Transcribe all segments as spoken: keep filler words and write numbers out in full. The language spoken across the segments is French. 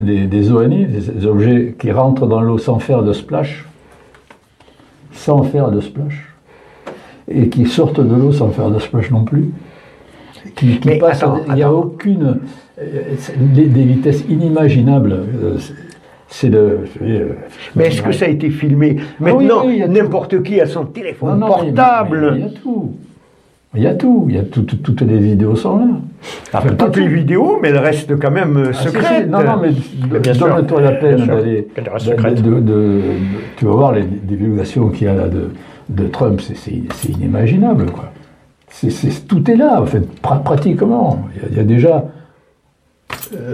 des, des O N I, des, des objets qui rentrent dans l'eau sans faire de splash, sans faire de splash, et qui sortent de l'eau sans faire de splash non plus, qui, qui passent, il n'y a aucune, euh, des, des vitesses inimaginables. Euh, c'est le. Euh, mais est-ce que ça a été filmé? Maintenant, ah oui, oui, n'importe qui a son téléphone non, non, portable. Il y a tout. Il y a tout, il y a tout, tout, toutes les vidéos sont là. Enfin, toutes les vidéos, mais elles restent quand même ah, secrètes. Si, si. Non, non, mais donne-toi la peine d'aller. De, de, de, de, tu vas voir les divulgations qu'il y a là de, de Trump, c'est inimaginable, quoi. C'est, c'est, tout est là, en fait, pratiquement. Il y a, il y a déjà. Euh,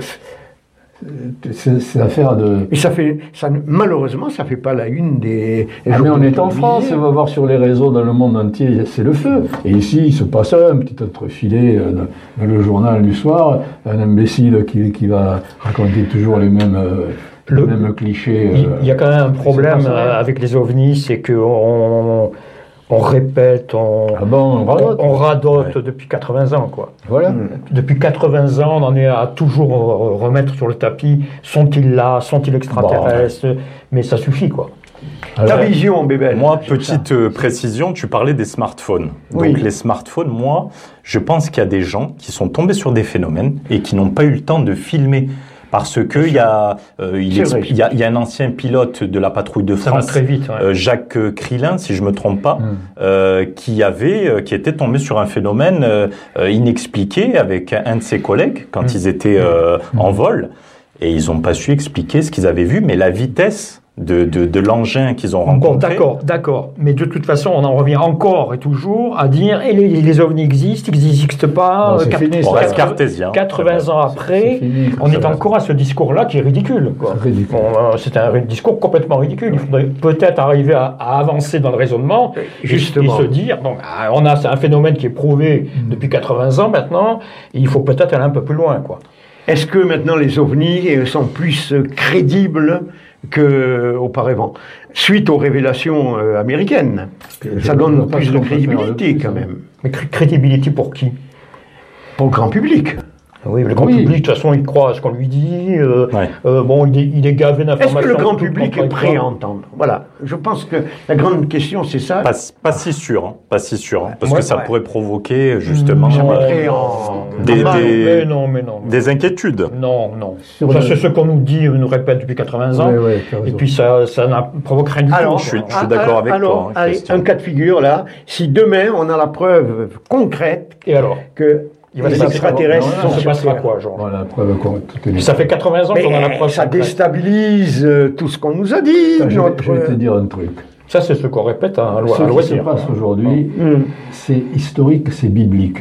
c'est l'affaire de. Et ça fait, ça, malheureusement, ça fait pas la une des. Ah mais on est en France, on va voir sur les réseaux dans le monde entier, c'est le feu. Et ici, il se passe un petit entrefilet dans le journal du soir, un imbécile qui, qui va raconter toujours les mêmes. Le, les mêmes clichés. Il, il y a quand même un problème avec les ovnis, c'est que on, on répète, on, ah bon, on radote, on, on radote ouais. depuis quatre-vingts ans, quoi. Voilà. Depuis quatre-vingts ans, on en est à toujours remettre sur le tapis, sont-ils là, sont-ils extraterrestres, bon, ouais. mais ça suffit, quoi. Alors, ta vision, bébé. Moi, petite euh, précision, tu parlais des smartphones. Oui. Donc les smartphones, moi, je pense qu'il y a des gens qui sont tombés sur des phénomènes et qui n'ont pas eu le temps de filmer. Parce que il y a, euh, il, il y a, il y a un ancien pilote de la patrouille de France, ça va très vite, ouais. euh, Jacques Krillin, si je me trompe pas, mm. euh, qui avait, euh, qui était tombé sur un phénomène euh, inexpliqué avec un de ses collègues quand mm. ils étaient euh, mm. en vol, et ils n'ont pas su expliquer ce qu'ils avaient vu, mais la vitesse de, de, de l'engin qu'ils ont rencontré. Bon, d'accord, d'accord. Mais de toute façon, on en revient encore et toujours à dire et les, les ovnis existent, ils n'existent pas. Non, quatre, fini, on reste cartésien. quatre-vingts ans après, fini, on est encore à ce discours-là qui est ridicule. C'est bon, un discours complètement ridicule. Il faudrait peut-être arriver à, à avancer dans le raisonnement Justement. et, et se dire, donc, on a c'est un phénomène qui est prouvé mmh. depuis quatre-vingts ans maintenant, et il faut peut-être aller un peu plus loin, quoi. Est-ce que maintenant les ovnis sont plus crédibles qu'auparavant, suite aux révélations euh, américaines? Ça donne plus de crédibilité quand même. Mais cr crédibilité pour qui? Pour le grand public. Oui, mais le grand oui. public, de toute façon, il croit à ce qu'on lui dit. Euh, ouais. euh, bon, il est, il est gavé d'informations. Est-ce que le grand public est prêt à entendre? Voilà. Je pense que la grande question, c'est ça. Pas, pas si sûr, hein. Pas si sûr, hein, parce ouais, que ça ouais. pourrait provoquer justement mmh, euh, en... des, ah, des, mais non, mais non, mais des inquiétudes. Non, non. Sur ça, le... c'est ce qu'on nous dit, on nous répète depuis quatre-vingts ans. Ouais, ouais, et puis ça, ça n'a provoque rien du alors, tout. Je suis, je suis d'accord avec alors, toi. Hein, allez, un cas de figure là. Si demain on a la preuve concrète et alors que il va les extraterrestres non, non, non, se passera quoi, genre voilà, la preuve est... Ça fait quatre-vingts ans qu'on a la preuve. Ça déstabilise euh, tout ce qu'on nous a dit. Enfin, notre... Je vais te dire un truc. Ça, c'est ce qu'on répète à Ce qui se passe aujourd'hui, mmh. c'est historique, c'est biblique.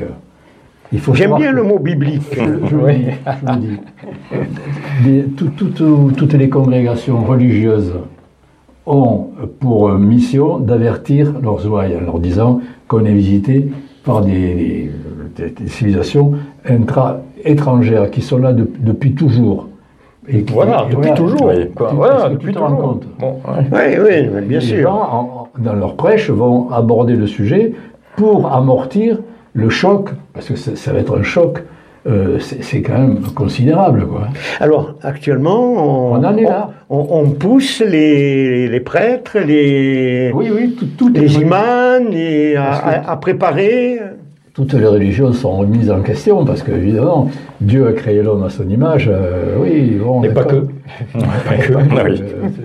J'aime bien que... le mot biblique. Je, je, oui. dis, je le dis. Des, tout, tout, tout, toutes les congrégations religieuses ont pour mission d'avertir leurs ouailles en leur disant qu'on est visité par des, des, des civilisations intra, étrangères qui sont là de, depuis toujours. Et qui, voilà, et depuis voilà, toujours. Oui, quoi. Voilà, depuis toujours. Tu te rends compte bon, ouais. Oui, oui, bien les sûr. Les gens, en, dans leur prêche, vont aborder le sujet pour amortir le choc, parce que ça, ça va être un choc. Euh, c'est quand même considérable, quoi. Alors, actuellement, on, on en est là. On, on pousse les, les prêtres, les, oui, oui, tout, tout les imams, les, à, à, à préparer. Toutes les religions sont remises en question, parce que, évidemment, Dieu a créé l'homme à son image, euh, oui, bon... Mais pas que. pas que. euh,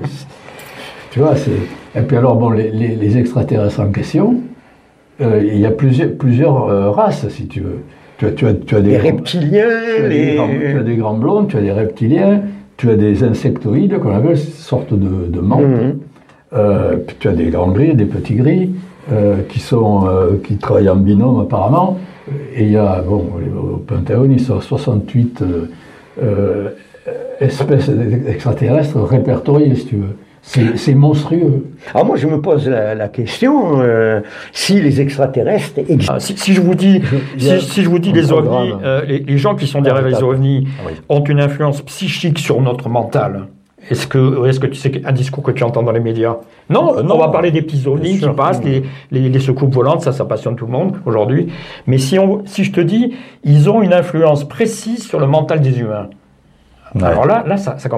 tu vois, c'est... Et puis alors, bon, les, les, les extraterrestres en question, euh, il y a plusieurs, plusieurs euh, races, si tu veux. Tu as, tu as, tu as des les reptiliens, tu as les... Des grands, tu as des grands blonds, tu as des reptiliens, tu as des insectoïdes, qu'on appelle sortes de, de menthes. Mmh. Euh, tu as des grands gris, des petits gris, euh, qui, sont, euh, qui travaillent en binôme apparemment. Et il y a, bon, au Pentagone, ils sont soixante-huit euh, euh, espèces extraterrestres répertoriées, si tu veux. C'est monstrueux. Alors moi, je me pose la, la question euh, si les extraterrestres existent. Ah, si, si je vous dis, si, si je vous dis les ovnis, euh, les, les gens qui sont derrière les ovnis oui. ont une influence psychique sur notre mental. Est-ce que, est-ce que tu sais un discours que tu entends dans les médias? Non, euh, non, on va parler des petits ovnis qui passent, les, les, les soucoupes volantes, ça, ça passionne tout le monde aujourd'hui. Mais si on, si je te dis, ils ont une influence précise sur le mental des humains. Ouais. Alors là, là, ça, ça commence.